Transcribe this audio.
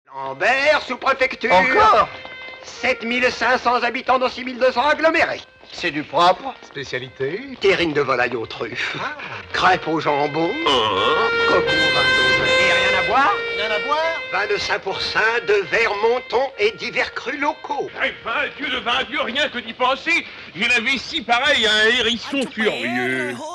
Lambert, sous-préfecture. Encore 7500 habitants dans 6200 agglomérés. C'est du propre. Spécialité? Terrine de volaille aux truffes. Crêpes au jambon. Coco au vin d'eau. Et rien à boire? Rien à boire? Vin de 5%, de verre monton et divers crus locaux. Le vin Dieu, rien que d'y penser. J'ai la vessie pareille à un hérisson furieux.